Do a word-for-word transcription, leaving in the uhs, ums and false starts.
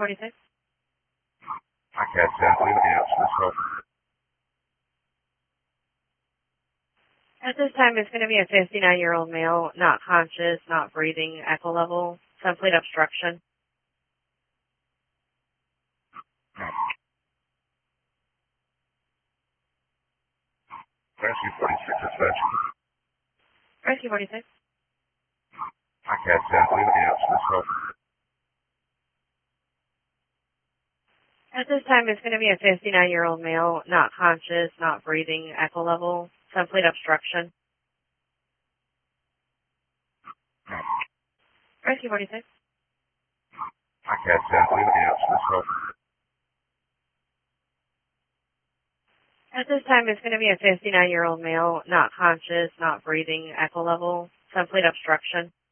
forty-six. I can't stand leaving the answer this call. At this time, it's going to be a fifty-nine-year-old male, not conscious, not breathing, echo level, complete obstruction. Rescue forty-six suspension. Rescue forty-six. I can't stand leaving the answer this call. At this time, it's going to be a fifty-nine-year-old male, not conscious, not breathing, echo level, complete obstruction. Rescue forty-six. I can't stand leaving the answer this call. At this time, it's going to be a fifty-nine-year-old male, not conscious, not breathing, echo level, complete obstruction.